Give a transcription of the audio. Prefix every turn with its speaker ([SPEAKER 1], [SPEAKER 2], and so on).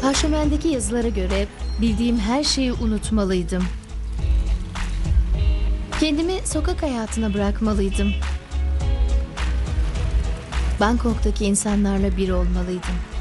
[SPEAKER 1] Parşömendeki yazılara göre bildiğim her şeyi unutmalıydım. Kendimi sokak hayatına bırakmalıydım. Bangkok'taki insanlarla bir olmalıydım.